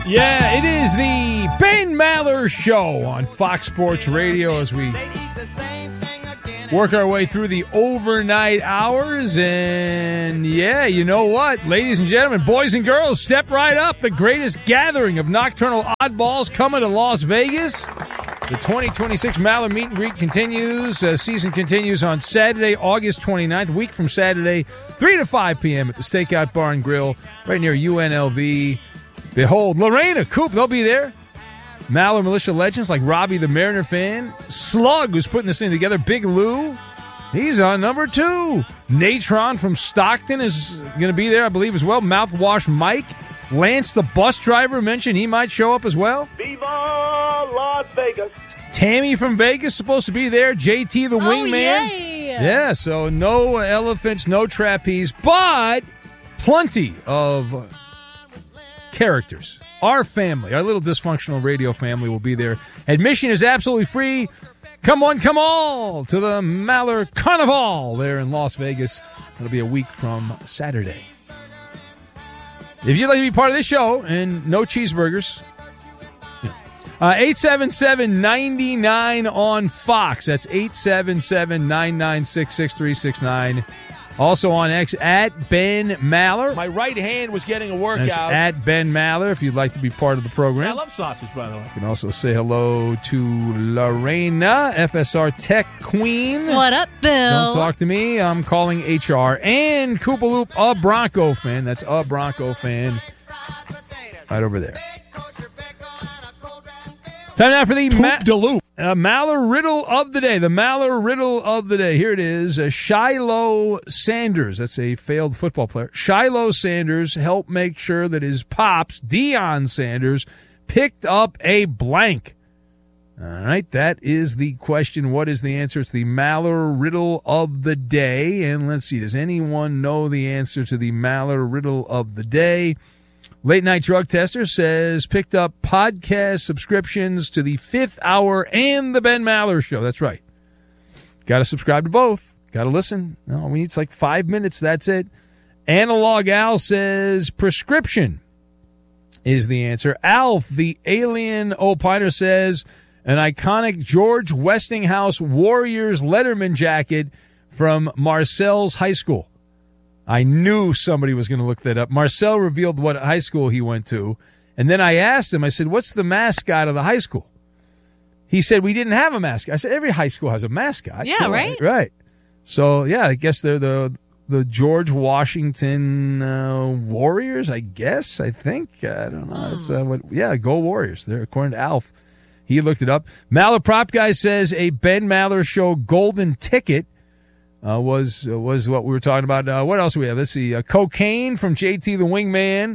Yeah, it is the Ben Maller Show on Fox Sports Radio as we work our way through the overnight hours. And, yeah, you know what? Ladies and gentlemen, boys and girls, step right up. The greatest gathering of nocturnal oddballs coming to Las Vegas. The 2026 Maller Meet and Greet continues. Season continues on Saturday, August 29th, a week from Saturday, 3 to 5 p.m. at the Stakeout Bar and Grill right near UNLV. Behold, Lorena, Coop, they'll be there. Maller Militia legends like Robbie the Mariner fan. Slug, who's putting this thing together. Big Lou, he's on number 2. Natron from Stockton is going to be there, I believe, as well. Mouthwash Mike. Lance, the bus driver, mentioned he might show up as well. Viva Las Vegas. Tammy from Vegas supposed to be there. JT the Wingman. Yay. Yeah, so no elephants, no trapeze, but plenty of characters. Our family, our little dysfunctional radio family will be there. Admission is absolutely free. Come on, come all to the Maller Carnival there in Las Vegas. It'll be a week from Saturday. If you'd like to be part of this show and no cheeseburgers, 877-99 on Fox. That's 877-996-6369. Also on X, at Ben Maller. My right hand was getting a workout. That's at Ben Maller, if you'd like to be part of the program. I love sausage, by the way. You can also say hello to Lorena, FSR Tech Queen. What up, Bill? Don't talk to me. I'm calling HR. And Koopaloop, a Bronco fan. That's a Bronco fan right over there. Time now for the Maller Riddle of the Day. The Maller Riddle of the Day. Here it is. Shiloh Sanders. That's a failed football player. Shiloh Sanders helped make sure that his pops, Deion Sanders, picked up a blank. All right, that is the question. What is the answer? It's the Maller Riddle of the Day. And let's see, does anyone know the answer to the Maller Riddle of the Day? Late Night Drug Tester says picked up podcast subscriptions to the Fifth Hour and the Ben Maller Show. That's right. Got to subscribe to both. Got to listen. No, we need like 5 minutes. That's it. Analog Al says prescription is the answer. Alf, the alien opiner, says an iconic George Westinghouse Warriors Letterman jacket from Marcel's high school. I knew somebody was going to look that up. Marcel revealed what high school he went to. And then I asked him, I said, what's the mascot of the high school? He said, we didn't have a mascot. I said, every high school has a mascot. Yeah, right? Right. So, yeah, I guess they're the George Washington Warriors, I guess, I think. I don't know. It's, go Warriors. They're according to Alf. He looked it up. Maller Prop Guy says a Ben Maller Show golden ticket was what we were talking about. What else do we have? Let's see. Cocaine from JT the Wingman.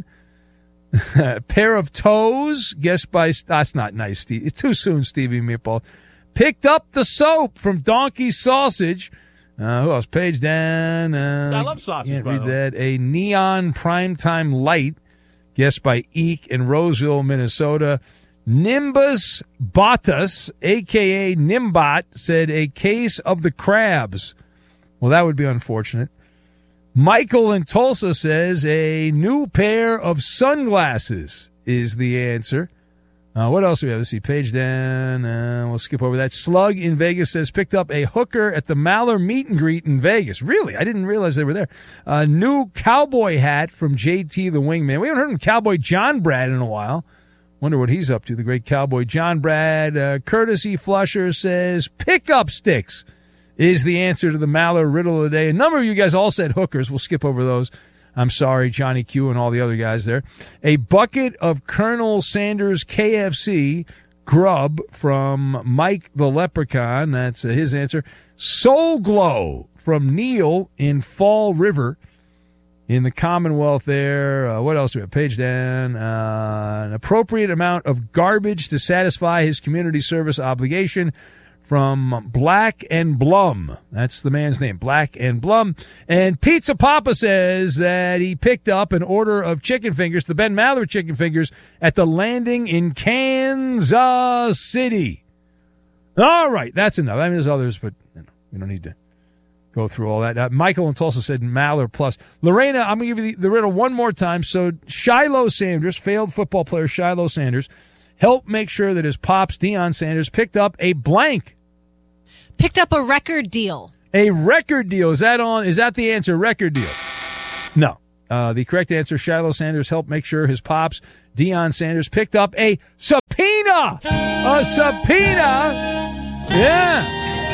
A pair of toes, guessed by... That's not nice, Steve. It's too soon, Stevie Meatball. Picked up the soap from Donkey Sausage. Who else? Page down. I love sausage, Can't by read the way. that. A neon primetime light, guessed by Eek in Roseville, Minnesota. Nimbus Bottas, a.k.a. Nimbot, said a case of the crabs. Well, that would be unfortunate. Michael in Tulsa says a new pair of sunglasses is the answer. What else do we have? Let's see. Page down. We'll skip over that. Slug in Vegas says picked up a hooker at the Maller Meet and Greet in Vegas. Really? I didn't realize they were there. A new cowboy hat from JT the Wingman. We haven't heard from Cowboy John Brad in a while. Wonder what he's up to, the great Cowboy John Brad. Courtesy Flusher says pickup sticks is the answer to the Maller Riddle of the Day. A number of you guys all said hookers. We'll skip over those. I'm sorry, Johnny Q and all the other guys there. A bucket of Colonel Sanders KFC grub from Mike the Leprechaun. That's his answer. Soul Glow from Neil in Fall River in the Commonwealth there. What else do we have? Page down. An appropriate amount of garbage to satisfy his community service obligation from Black and Blum. That's the man's name, Black and Blum. And Pizza Papa says that he picked up an order of chicken fingers, the Ben Maller chicken fingers, at the Landing in Kansas City. All right, that's enough. I mean, there's others, but we don't need to go through all that. Michael in Tulsa said Maller plus. Lorena, I'm going to give you the riddle one more time. So Shiloh Sanders, failed football player Shiloh Sanders, helped make sure that his pops, Deion Sanders, picked up a blank. Picked up a record deal. A record deal. Is that the answer? Record deal? No. The correct answer, Shiloh Sanders helped make sure his pops, Deion Sanders, picked up a subpoena. A subpoena. Yeah.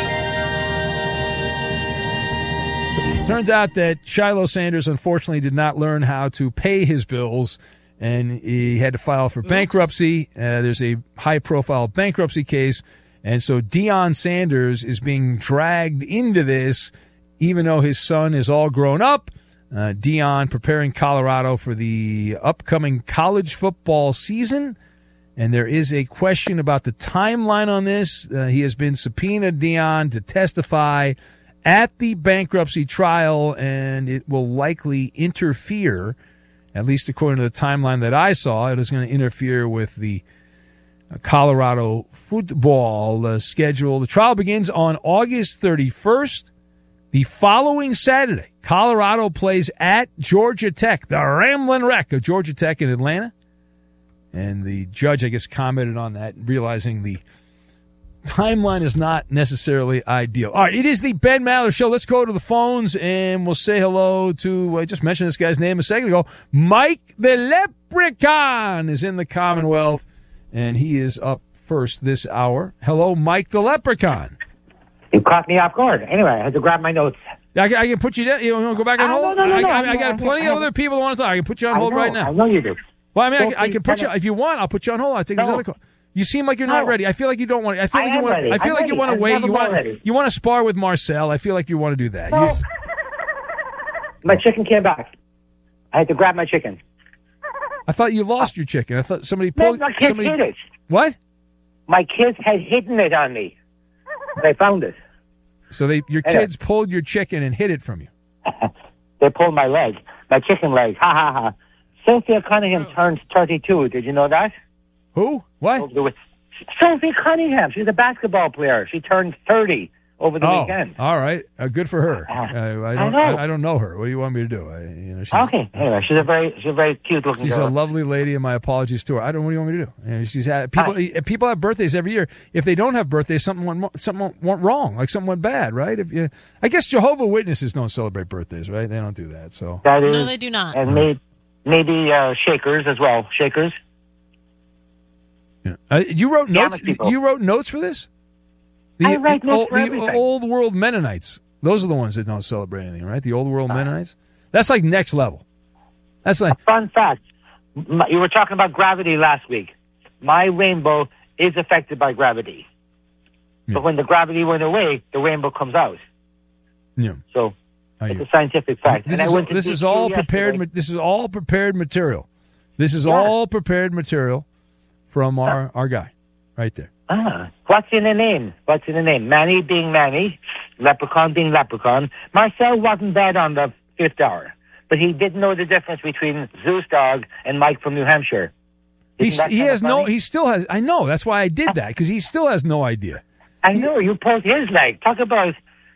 So it turns out that Shiloh Sanders, unfortunately, did not learn how to pay his bills, and he had to file for bankruptcy. There's a high-profile bankruptcy case, and so Deion Sanders is being dragged into this, even though his son is all grown up. Deion preparing Colorado for the upcoming college football season. And there is a question about the timeline on this. He has been subpoenaed, Deion, to testify at the bankruptcy trial, and it will likely interfere, at least according to the timeline that I saw, it is going to interfere with the Colorado football schedule. The trial begins on August 31st. The following Saturday, Colorado plays at Georgia Tech, the Ramblin' Wreck of Georgia Tech in Atlanta. And the judge, I guess, commented on that, realizing the timeline is not necessarily ideal. All right, it is the Ben Maller Show. Let's go to the phones, and we'll say hello to, I just mentioned this guy's name a second ago, Mike the Leprechaun is in the Commonwealth, and he is up first this hour. Hello, Mike the Leprechaun. You caught me off guard. Anyway, I had to grab my notes. I can put you down. You want to go back on hold? No, I got plenty of other people that want to talk. I can put you on hold right now. I know you do. Well, I mean, I can put you, if you want, I'll put you on hold. I'll take this other call. You seem like you're not ready. I feel like you don't want to. I feel like you want to wait. You want to spar with Marcel. I feel like you want to do that. No. My chicken came back. I had to grab my chicken. I thought you lost your chicken. I thought somebody pulled. My kids hid it. What? My kids had hidden it on me. They found it. So your kids pulled your chicken and hid it from you. They pulled my leg, my chicken leg. Ha ha ha. Sophia Cunningham turns 32. Did you know that? Who? What? Sophie Cunningham. She's a basketball player. She turned 30 over the weekend. All right. Good for her. I don't know her. What do you want me to do? She's, okay. Anyway, she's a very cute looking girl. She's a lovely lady, and my apologies to her. What do you want me to do? She's had people have birthdays every year. If they don't have birthdays, something went wrong, like something went bad, right? I guess Jehovah's Witnesses don't celebrate birthdays, right? They don't do that. So no, they do not. And maybe Shakers as well. Shakers. Yeah. You wrote notes. You wrote notes for this. I write notes for everything. The old world Mennonites. Those are the ones that don't celebrate anything, right? The old world Mennonites. That's like next level. That's like a fun fact. You were talking about gravity last week. My rainbow is affected by gravity, but when the gravity went away, the rainbow comes out. Yeah. So it's a scientific fact. This is all prepared. This is all prepared material. This is all prepared material from our guy right there. What's in the name? What's in the name? Manny being Manny, Leprechaun being Leprechaun. Marcel wasn't bad on the fifth hour, but he didn't know the difference between Zeus Dog and Mike from New Hampshire. He still has. I know. That's why I did that, because he still has no idea. I know. You pulled his leg. Talk about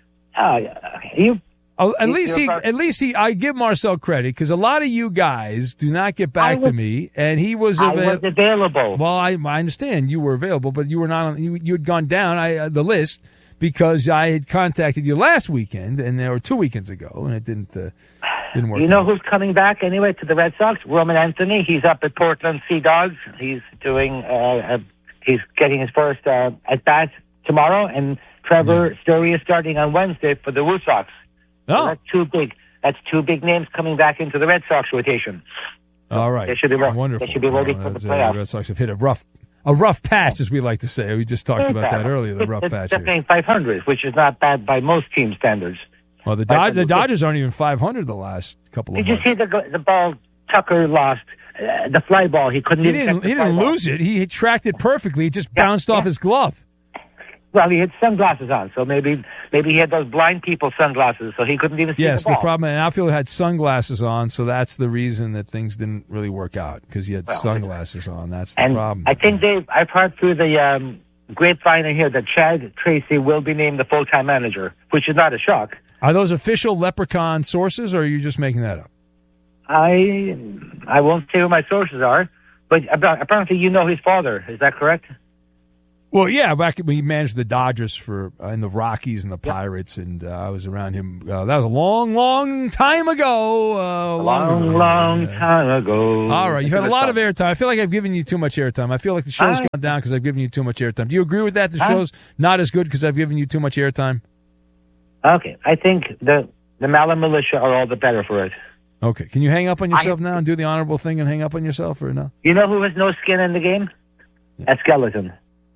you. At least I give Marcel credit, because a lot of you guys do not get back to me, and he was available. Well, I understand you were available, but you were not on. You had gone down the list because I had contacted you last weekend, and there were 2 weekends ago, and it didn't work. You know who's coming back anyway to the Red Sox? Roman Anthony. He's up at Portland Sea Dogs. He's doing. He's getting his first at bat tomorrow, and Trevor Story is starting on Wednesday for the Woo Sox. Oh. So that's too big. That's two big names coming back into the Red Sox rotation. So all right. They should be wonderful. They should be ready for the playoffs. The Red Sox have hit a rough patch, as we like to say. We just talked about that earlier, the rough patch. They're playing 500, which is not bad by most team standards. Well, the Dodgers aren't even 500 the last couple of months. Did you see the ball Tucker lost? The fly ball. He couldn't even He didn't lose it. He tracked it perfectly. It just bounced off his glove. Well, he had sunglasses on, so maybe he had those blind people sunglasses, so he couldn't even see the ball. Yes, the problem, and outfielder had sunglasses on, so that's the reason that things didn't really work out, because he had sunglasses on. That's the problem. I think, Dave, I've heard through the grapevine in here that Chad Tracy will be named the full-time manager, which is not a shock. Are those official Leprechaun sources, or are you just making that up? I won't say who my sources are, but apparently you know his father. Is that correct? Well, yeah, back when he managed the Dodgers in the Rockies and the Pirates, and I was around him. That was a long, long time ago. Long time ago. All right, you've had a lot of airtime. I feel like I've given you too much airtime. I feel like the show's gone down because I've given you too much airtime. Do you agree with that? The show's not as good because I've given you too much airtime? Okay, I think the Maller Militia are all the better for it. Okay, can you hang up on yourself now and do the honorable thing and hang up on yourself, or no? You know who has no skin in the game? A skeleton.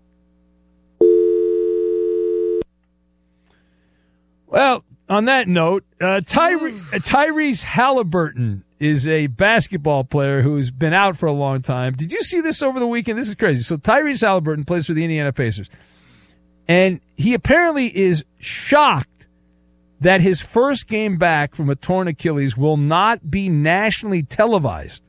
Well, on that note, Tyrese Halliburton is a basketball player who's been out for a long time. Did you see this over the weekend? This is crazy. So Tyrese Halliburton plays for the Indiana Pacers, and he apparently is shocked that his first game back from a torn Achilles will not be nationally televised.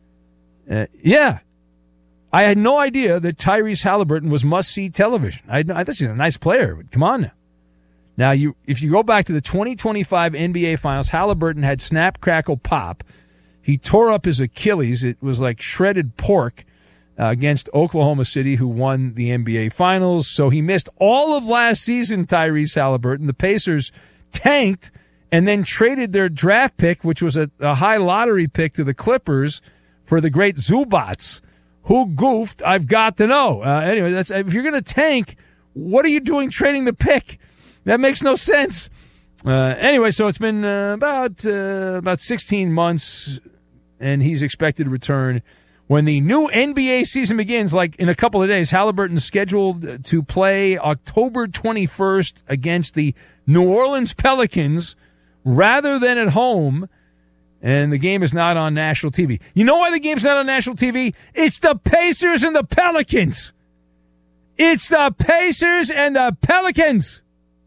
Yeah. I had no idea that Tyrese Halliburton was must-see television. I thought he's a nice player, but come on now. Now, if you go back to the 2025 NBA Finals, Halliburton had snap, crackle, pop. He tore up his Achilles. It was like shredded pork against Oklahoma City, who won the NBA Finals. So he missed all of last season, Tyrese Halliburton. The Pacers tanked and then traded their draft pick, which was a high lottery pick, to the Clippers for the great Zubats. Who goofed? I've got to know. Anyway, if you're going to tank, what are you doing trading the pick? That makes no sense. Anyway, so it's been about 16 months, and he's expected to return when the new NBA season begins, like in a couple of days. Halliburton's scheduled to play October 21st against the New Orleans Pelicans rather than at home, and the game is not on national TV. You know why the game's not on national TV? It's the Pacers and the Pelicans. It's the Pacers and the Pelicans.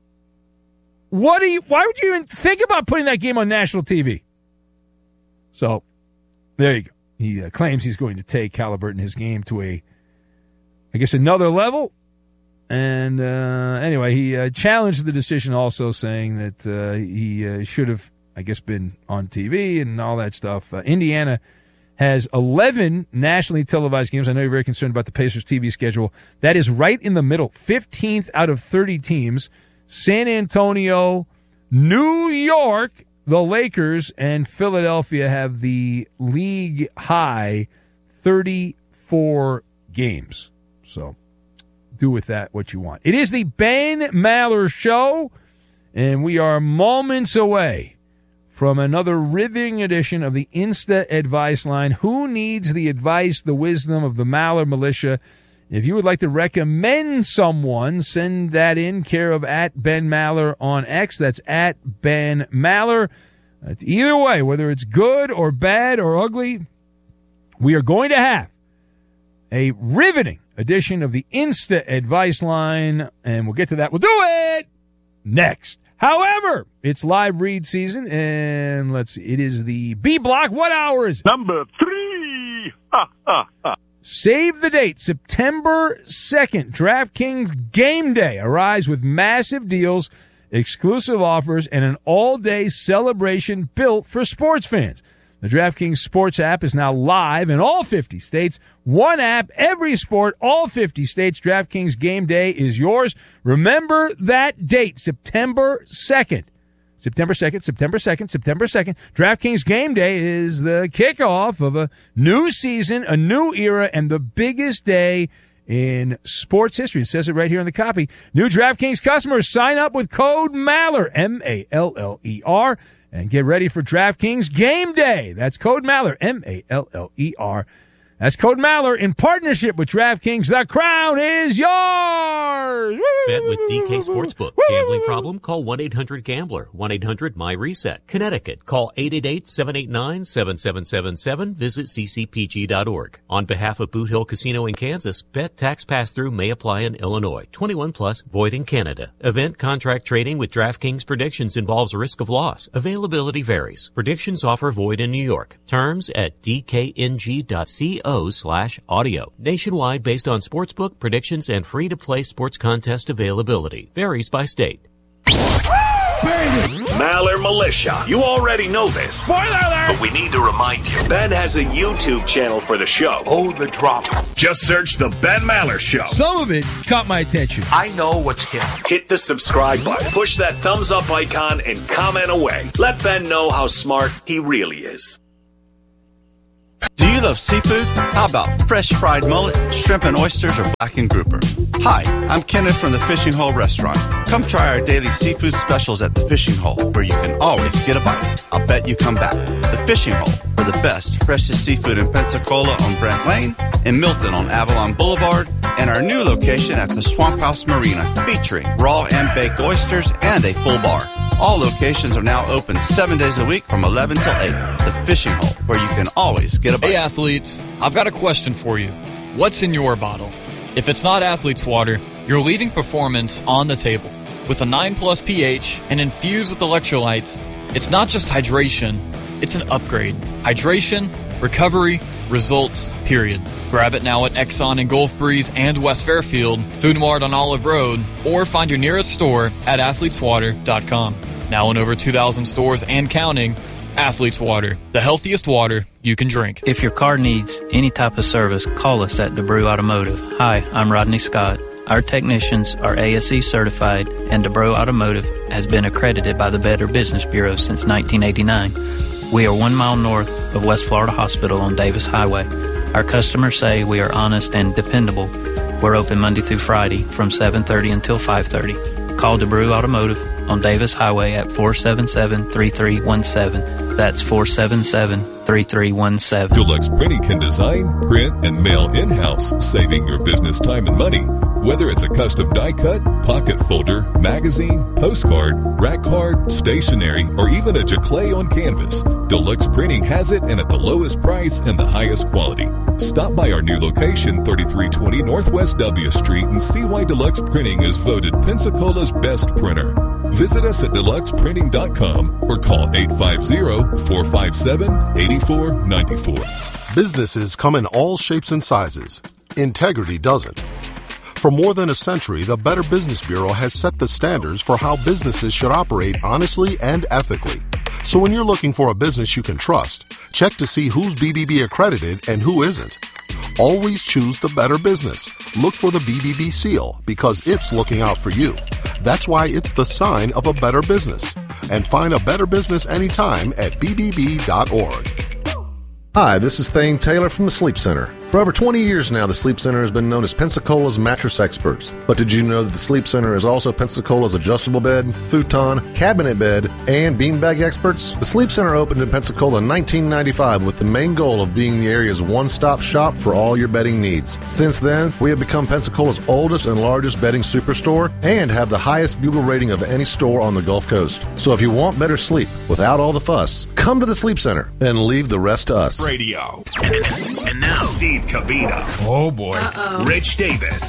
Why would you even think about putting that game on national TV? So, there you go. He claims he's going to take Halliburton, his game, to another level. And anyway, he challenged the decision also, saying that he should have, been on TV and all that stuff. Indiana has 11 nationally televised games. I know you're very concerned about the Pacers' TV schedule. That is right in the middle, 15th out of 30 teams. San Antonio, New York, the Lakers, and Philadelphia have the league high 34 games. So do with that what you want. It is the Ben Maller Show, and we are moments away from another riveting edition of the Insta Advice Line. Who needs the advice, the wisdom of the Maller Militia? If you would like to recommend someone, send that in, care of @Ben Maller on X. That's @Ben Maller. Either way, whether it's good or bad or ugly, we are going to have a riveting edition of the Insta Advice Line, and we'll get to that. We'll do it next. However, it's live read season, and let's see. It is the B block. What hour is it? Number 3. Save the date, September 2nd, DraftKings Game Day. Arrives with massive deals, exclusive offers, and an all-day celebration built for sports fans. The DraftKings Sports app is now live in all 50 states. One app, every sport, all 50 states. DraftKings Game Day is yours. Remember that date, September 2nd. September 2nd. DraftKings Game Day is the kickoff of a new season, a new era, and the biggest day in sports history. It says it right here in the copy. New DraftKings customers sign up with code MALLER, M-A-L-L-E-R, and get ready for DraftKings Game Day. That's code MALLER, M-A-L-L-E-R. That's code Maller in partnership with DraftKings. The crown is yours. Bet with DK Sportsbook. Gambling problem? Call 1-800-GAMBLER. 1-800-MY-RESET. Connecticut. Call 888-789-7777. Visit ccpg.org. On behalf of Boot Hill Casino in Kansas, bet tax pass-through may apply in Illinois. 21 plus, void in Canada. Event contract trading with DraftKings predictions involves risk of loss. Availability varies. Predictions offer void in New York. Terms at dkng.co/audio. Nationwide based on sportsbook, predictions, and free-to-play sports contest availability. Varies by state. baby! Maller Militia. You already know this. Spoiler alert! But we need to remind you. Ben has a YouTube channel for the show. Oh, the drop. Just search The Ben Maller Show. Some of it caught my attention. I know what's him. Hit the subscribe button. Push that thumbs up icon and comment away. Let Ben know how smart he really is. Do you love seafood? How about fresh fried mullet, shrimp and oysters, or blackened grouper? Hi, I'm Kenneth from the Fishing Hole Restaurant. Come try our daily seafood specials at the Fishing Hole, where you can always get a bite. I'll bet you come back. The Fishing Hole, for the best, freshest seafood in Pensacola on Brent Lane, in Milton on Avalon Boulevard, and our new location at the Swamp House Marina, featuring raw and baked oysters and a full bar. All locations are now open 7 days a week from 11 till 8. The Fishing Hole, where you can always get a bite. Hey athletes, I've got a question for you. What's in your bottle? If it's not Athlete's Water, you're leaving performance on the table. With a 9+ pH and infused with electrolytes, it's not just hydration, it's an upgrade. Hydration, recovery, results, period. Grab it now at Exxon in Gulf Breeze and West Fairfield, Food Mart on Olive Road, or find your nearest store at athleteswater.com. Now in over 2,000 stores and counting, Athlete's Water, the healthiest water you can drink. If your car needs any type of service, call us at DeBrew Automotive. Hi, I'm Rodney Scott. Our technicians are ASE certified, and DeBrew Automotive has been accredited by the Better Business Bureau since 1989. We are 1 mile north of West Florida Hospital on Davis Highway. Our customers say we are honest and dependable. We're open Monday through Friday from 7:30 until 5:30. Call DeBrew Automotive on Davis Highway at 477-3317. That's 477-3317. Deluxe Printing can design, print, and mail in-house, saving your business time and money. Whether it's a custom die cut, pocket folder, magazine, postcard, rack card, stationery, or even a Jaclay on canvas, Deluxe Printing has it, and at the lowest price and the highest quality. Stop by our new location, 3320 Northwest W Street, and see why Deluxe Printing is voted Pensacola's best printer. Visit us at deluxeprinting.com or call 850-457-8494. Businesses come in all shapes and sizes. Integrity doesn't. For more than a century, the Better Business Bureau has set the standards for how businesses should operate honestly and ethically. So when you're looking for a business you can trust, check to see who's BBB accredited and who isn't. Always choose the better business. Look for the BBB seal because it's looking out for you. That's why it's the sign of a better business. And find a better business anytime at bbb.org. Hi, this is Thane Taylor from the Sleep Center. For over 20 years now, the Sleep Center has been known as Pensacola's mattress experts. But did you know that the Sleep Center is also Pensacola's adjustable bed, futon, cabinet bed, and beanbag experts? The Sleep Center opened in Pensacola in 1995 with the main goal of being the area's one-stop shop for all your bedding needs. Since then, we have become Pensacola's oldest and largest bedding superstore and have the highest Google rating of any store on the Gulf Coast. So if you want better sleep without all the fuss, come to the Sleep Center and leave the rest to us. Radio. And now, Steve Covino. Oh, boy. Uh-oh. Rich Davis.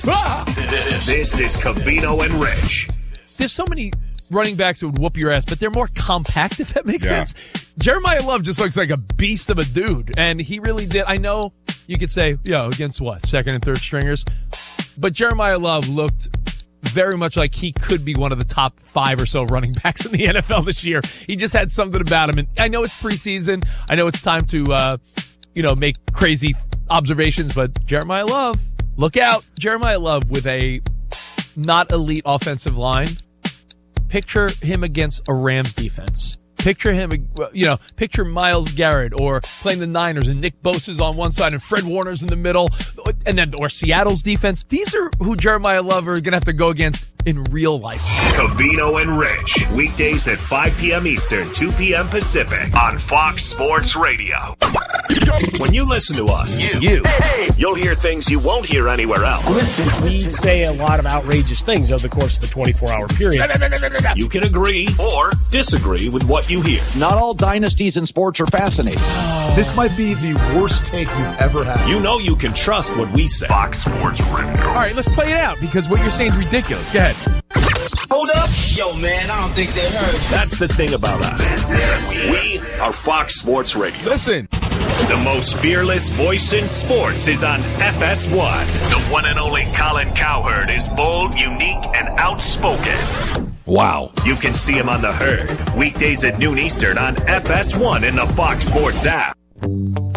This is Covino and Rich. There's so many running backs that would whoop your ass, but they're more compact, if that makes sense. Jeremiah Love just looks like a beast of a dude, and he really did. I know you could say, against what, second and third stringers? But Jeremiah Love looked very much like he could be one of the top 5 or so running backs in the NFL this year. He just had something about him. And I know it's preseason. I know it's time to, make crazy observations, but Jeremiah Love, look out. Jeremiah Love with a not elite offensive line. Picture him against a Rams defense. Picture him, picture Myles Garrett or playing the Niners and Nick Bosa's on one side and Fred Warner's in the middle, or Seattle's defense. These are who Jeremiah Love are going to have to go against in real life. Covino and Rich, weekdays at 5 p.m. Eastern, 2 p.m. Pacific on Fox Sports Radio. When you listen to us, you'll hear things you won't hear anywhere else. Listen, we say a lot of outrageous things over the course of a 24-hour period. You can agree or disagree with what you hear. Not all dynasties in sports are fascinating. This might be the worst take you've ever had. You know you can trust what we say. Fox Sports Radio. All right, let's play it out because what you're saying is ridiculous. Go ahead. Hold up. Yo, man, I don't think that hurts. That's the thing about us. We are Fox Sports Radio. Listen. The most fearless voice in sports is on FS1. The one and only Colin Cowherd is bold, unique, and outspoken. Wow. You can see him on The Herd, weekdays at noon Eastern on FS1 in the Fox Sports app.